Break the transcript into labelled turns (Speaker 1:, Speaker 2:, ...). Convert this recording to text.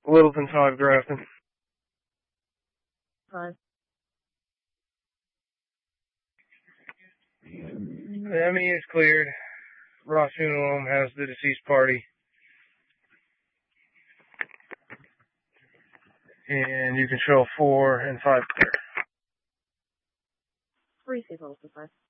Speaker 1: Littleton 5 Grafton.
Speaker 2: 5.
Speaker 1: The ME is cleared. Ross Funeral Home has the deceased party. And you can show 4 and 5 clear.
Speaker 2: 3 people, 5.